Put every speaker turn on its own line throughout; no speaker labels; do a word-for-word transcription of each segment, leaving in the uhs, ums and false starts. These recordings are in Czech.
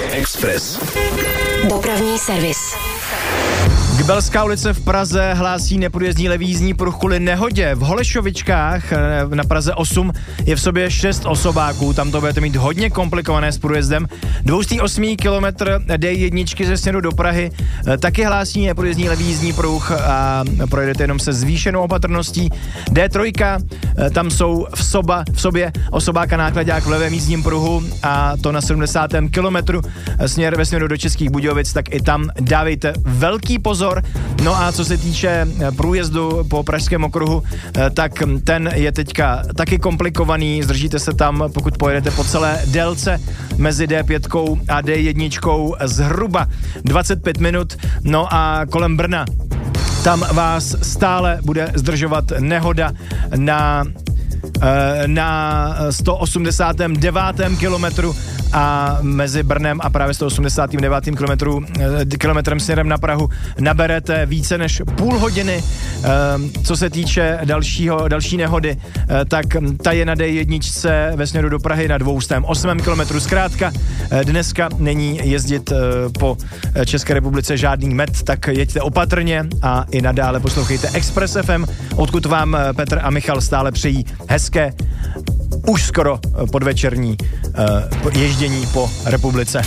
Express.
Dopravní servis.
Gbelská ulice v Praze hlásí neprůjezdný levý jízdní pruh kvůli nehodě. V Holešovičkách na Praze osm je v sobě šest osobáků, tam to budete mít hodně komplikované s průjezdem. dvě stě osm kilometr D jedna ze směru do Prahy taky hlásí neprůjezdný levý jízdní pruh a projedete jenom se zvýšenou opatrností. D tři, tam jsou v, soba, v sobě osobáka nákladák v levém jízdním pruhu a to na sedmdesátém kilometru směr, ve směru do Českých Budějovic, tak i tam dávejte velký pozor. No a co se týče průjezdu po Pražském okruhu, tak ten je teďka taky komplikovaný, zdržíte se tam, pokud pojedete po celé délce mezi D pět a D jedna zhruba dvacet pět minut, no a kolem Brna tam vás stále bude zdržovat nehoda na na sto osmdesátém devátém kilometru a mezi Brnem a právě sto osmdesátým devátým kilometru, kilometrem směrem na Prahu naberete více než půl hodiny. Co se týče dalšího, další nehody, tak ta je na D jedna ve směru do Prahy na dvě stě osm kilometrů. Zkrátka dneska není jezdit po České republice žádný med, tak jeďte opatrně a i nadále poslouchejte Express F M, odkud vám Petr a Michal stále přejí hezké, už skoro podvečerní uh, ježdění po republice.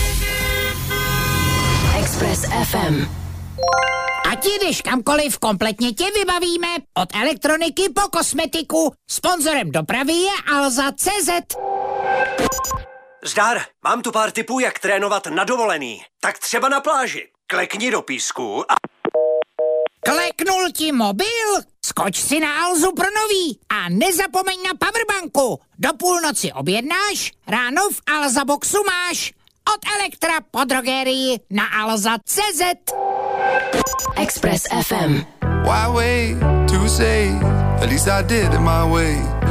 Express F M.
Ať jdeš kamkoliv, kompletně tě vybavíme. Od elektroniky po kosmetiku. Sponzorem dopravy je Alza tečka cé zet.
Zdar, mám tu pár tipů, jak trénovat na dovolený. Tak třeba na pláži. Klekni do písku a...
Kleknul ti mobil? Skoč si na Alzu pro nový a nezapomeň na powerbanku. Do půlnoci objednáš, ráno v Alza boxu máš. Od Elektra po drogerii na alza tečka cé zet.
Express F M.
Why wait to say, at least I did it my way.